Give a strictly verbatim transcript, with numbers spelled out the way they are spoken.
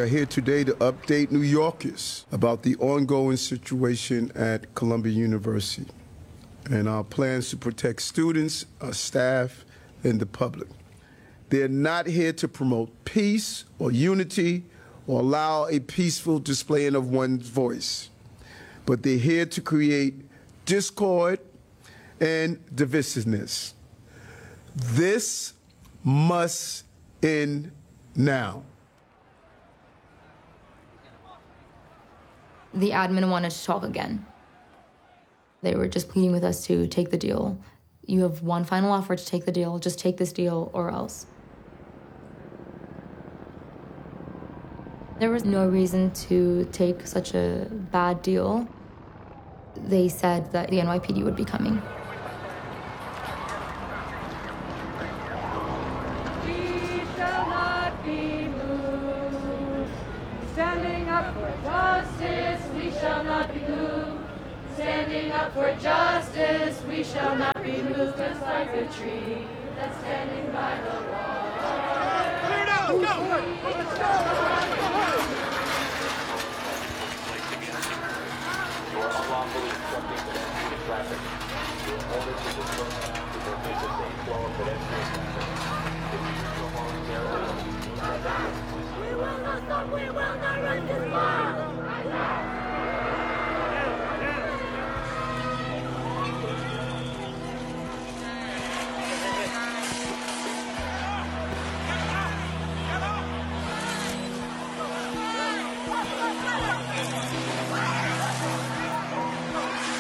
are here today to update New Yorkers about the ongoing situation at Columbia University and our plans to protect students, our staff, and the public. They're not here to promote peace or unity or allow a peaceful displaying of one's voice, but they're here to create discord and divisiveness. This must end now. The admin wanted to talk again. They were just pleading with us to take the deal. You have one final offer to take the deal. Just take this deal or else. There was no reason to take such a bad deal. They said that the N Y P D would be coming. We shall not be moved. Standing up for justice, we shall not be moved. Standing up for justice, we shall not be moved. Just like a tree that's standing by the wall. Clear it out, let's go! Let's go! You are unlawfully obstructing pedestrian traffic. You are ordered to disperse to permit the safe flow of pedestrian traffic. If you do so voluntarily, we will not stop, we will not run this far!